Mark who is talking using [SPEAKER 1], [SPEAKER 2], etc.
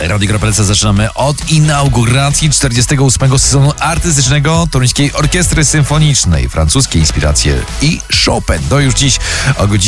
[SPEAKER 1] Radio Kropelce zaczynamy od inauguracji 48. sezonu artystycznego Toruńskiej Orkiestry Symfonicznej. Francuskie inspiracje i Chopin. To już dziś o godzinie